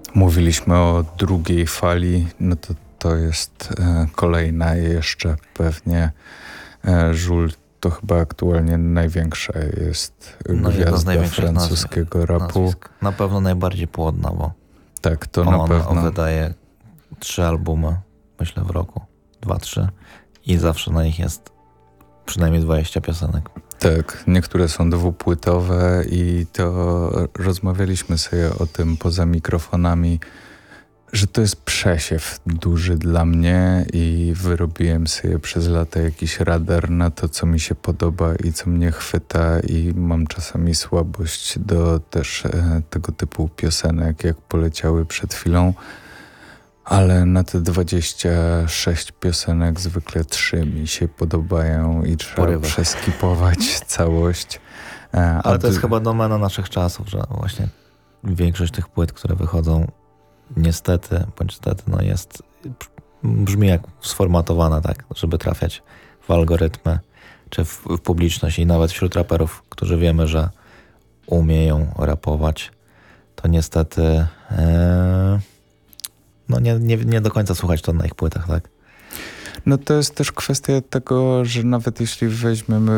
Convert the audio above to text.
Mówiliśmy o drugiej fali, no to jest kolejna jeszcze pewnie. Żul to chyba aktualnie największa jest jedno z gwiazda największych francuskiego rapu. nazwisk. Na pewno najbardziej płodna, bo Tak, to na pewno. on wydaje 3 albumy, myślę, w roku. 2-3. I zawsze na nich jest przynajmniej 20 piosenek. Tak, niektóre są dwupłytowe i to rozmawialiśmy sobie o tym poza mikrofonami, że to jest przesiew duży dla mnie i wyrobiłem sobie przez lata jakiś radar na to, co mi się podoba i co mnie chwyta i mam czasami słabość do też tego typu piosenek, jak poleciały przed chwilą, ale na te 26 piosenek zwykle 3 mi się podobają i trzeba przeskipować całość. Ale to jest chyba domena naszych czasów, że właśnie większość tych płyt, które wychodzą niestety, bądź stety, no brzmi jak sformatowana, tak, żeby trafiać w algorytmy, czy w publiczność i nawet wśród raperów, którzy wiemy, że umieją rapować, to niestety nie do końca słuchać to na ich płytach, tak? No to jest też kwestia tego, że nawet jeśli weźmiemy